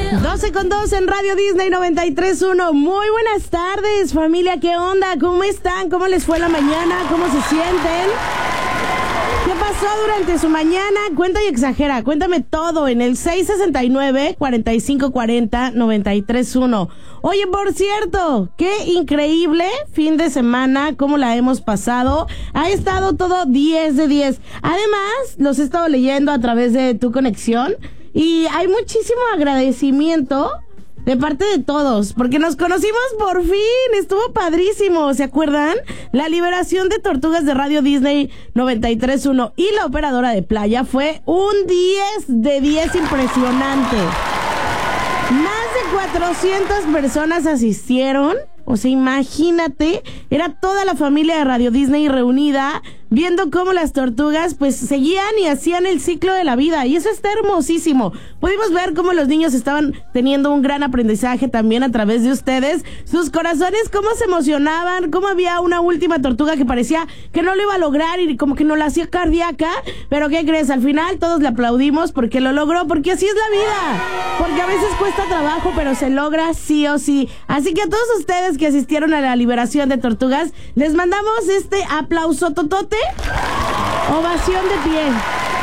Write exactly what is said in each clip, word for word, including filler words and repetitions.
doce con dos en Radio Disney noventa y tres punto uno. Muy buenas tardes, familia. ¿Qué onda? ¿Cómo están? ¿Cómo les fue la mañana? ¿Cómo se sienten? ¿Qué pasó durante su mañana? Cuenta y exagera. Cuéntame todo en el seis sesenta y nueve, cuarenta y cinco cuarenta, noventa y tres punto uno. Oye, por cierto, qué increíble fin de semana, cómo la hemos pasado. Ha estado todo diez de diez. Además, los he estado leyendo a través de tu conexión y hay muchísimo agradecimiento de parte de todos, porque nos conocimos por fin, estuvo padrísimo, ¿se acuerdan? La liberación de Tortugas de Radio Disney noventa y tres punto uno y la operadora de playa fue un diez de diez impresionante. Más de cuatrocientas personas asistieron, o sea, imagínate, era toda la familia de Radio Disney reunida, viendo cómo las tortugas pues seguían y hacían el ciclo de la vida, y eso está hermosísimo. Pudimos ver cómo los niños estaban teniendo un gran aprendizaje también a través de ustedes, sus corazones cómo se emocionaban, cómo había una última tortuga que parecía que no lo iba a lograr y como que no la hacía cardíaca, pero ¿qué crees? Al final todos le aplaudimos porque lo logró, porque así es la vida, porque a veces cuesta trabajo, pero se logra sí o sí. Así que a todos ustedes que asistieron a la liberación de tortugas, les mandamos este aplauso totote. Ovación de pie.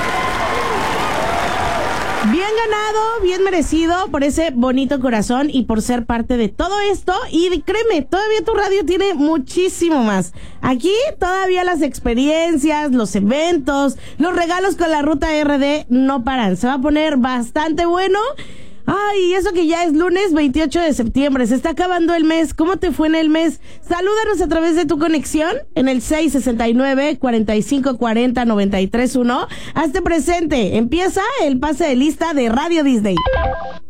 Bien ganado, bien merecido por ese bonito corazón y por ser parte de todo esto. Y créeme, todavía tu radio tiene muchísimo más. Aquí todavía las experiencias, los eventos, los regalos con la Ruta R D no paran. Se va a poner bastante bueno. Ay, eso que ya es lunes veintiocho de septiembre, se está acabando el mes. ¿Cómo te fue en el mes? Salúdanos a través de tu conexión en el seis sesenta y nueve, cuarenta y cinco cuarenta, noventa y tres punto uno. Hazte presente, empieza el pase de lista de Radio Disney.